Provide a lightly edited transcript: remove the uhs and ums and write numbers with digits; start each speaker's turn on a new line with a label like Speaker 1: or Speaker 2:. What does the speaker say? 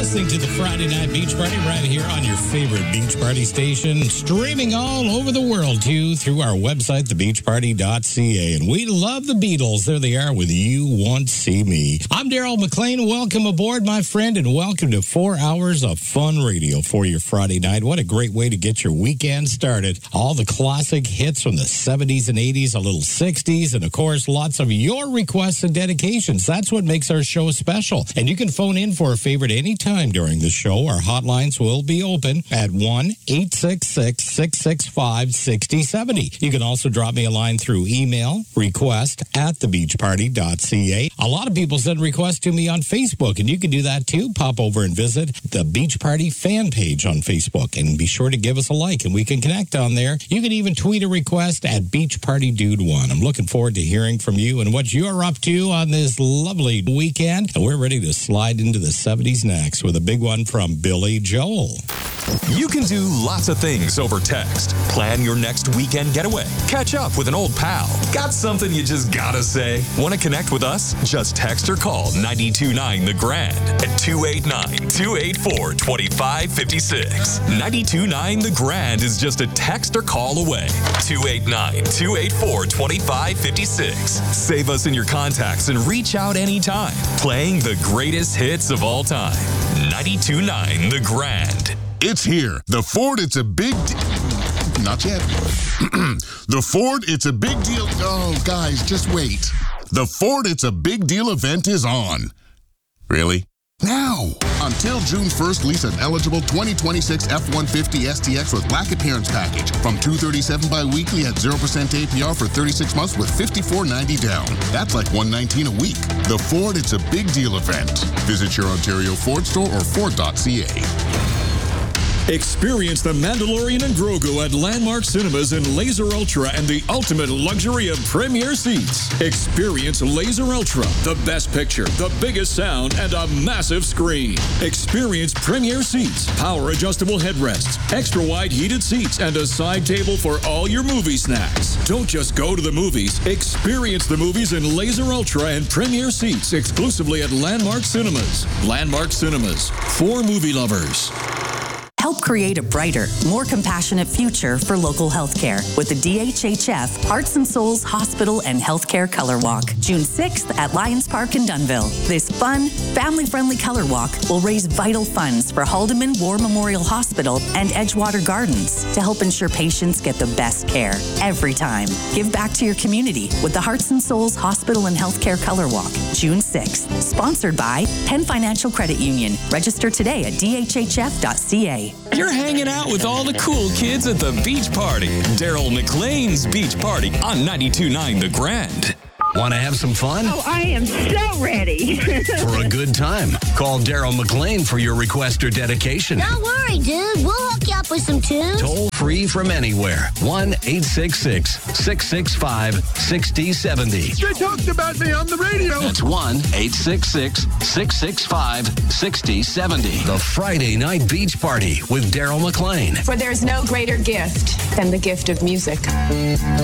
Speaker 1: listening to the Friday Night Beach Party right here on your favorite beach party station, streaming all over the world, too, through our website, thebeachparty.ca. And we love the Beatles. There they are with You Won't See Me. I'm Daryl McLean. Welcome aboard, my friend, and welcome to 4 hours of fun radio for your Friday night. What a great way to get your weekend started. All the classic hits from the 70s and 80s, a little 60s, and, of course, lots of your requests and dedications. That's what makes our show special. And you can phone in for a favorite anytime during the show. Our hotlines will be open at 1-866-665-6070. You can also drop me a line through email, request@thebeachparty.ca. A lot of people send requests to me on Facebook, and you can do that too. Pop over and visit the Beach Party fan page on Facebook, and be sure to give us a like, and we can connect on there. You can even tweet a request at Beach Party Dude 1. I'm looking forward to hearing from you and what you're up to on this lovely weekend. And we're ready to slide into the 70s next with a big one from Billy Joel.
Speaker 2: You can do lots of things over text. Plan your next weekend getaway. Catch up with an old pal. Got something you just gotta say? Want to connect with us? Just text or call 929 The Grand at 289-284-2556. 929 The Grand is just a text or call away. 289-284-2556. Save us in your contacts and reach out anytime. Playing the greatest hits of all time. 929 The Grand.
Speaker 3: It's here. The Ford, it's a big not yet. The Ford, it's a big deal. Oh, guys, just wait. The Ford, it's a big deal event is on. Really? Now! Until June 1st, lease an eligible 2026 F-150 STX with black appearance package from $237 bi-weekly at 0% APR for 36 months with $54.90 down. That's like $119 a week. The Ford, it's a big deal event. Visit your Ontario Ford store or Ford.ca.
Speaker 4: Experience The Mandalorian and Grogu at Landmark Cinemas in Laser Ultra and the ultimate luxury of premier seats. Experience Laser Ultra, the best picture, the biggest sound, and a massive screen. Experience premier seats, power adjustable headrests, extra wide heated seats, and a side table for all your movie snacks. Don't just go to the movies. Experience the movies in Laser Ultra and premier seats exclusively at Landmark Cinemas. Landmark Cinemas, for movie lovers.
Speaker 5: Help create a brighter, more compassionate future for local healthcare with the DHHF Hearts and Souls Hospital and Healthcare Color Walk, June 6th at Lions Park in Dunnville. This fun, family-friendly color walk will raise vital funds for Haldeman War Memorial Hospital and Edgewater Gardens to help ensure patients get the best care every time. Give back to your community with the Hearts and Souls Hospital and Healthcare Color Walk, June 6th. Sponsored by Penn Financial Credit Union. Register today at dhhf.ca.
Speaker 2: You're hanging out with all the cool kids at the Beach Party. Daryl McLean's Beach Party on 92.9 The Grand.
Speaker 6: Want to have some fun?
Speaker 7: Oh, I am so ready.
Speaker 6: For a good time, call Daryl McLean for your request or dedication.
Speaker 8: Don't worry, dude. We'll hook you up with some tunes.
Speaker 6: Toll free from anywhere. 1-866-665-6070.
Speaker 9: They talked about me on the radio.
Speaker 6: That's 1-866-665-6070. The Friday Night Beach Party with Daryl McLean.
Speaker 10: For there's no greater gift than the gift of music.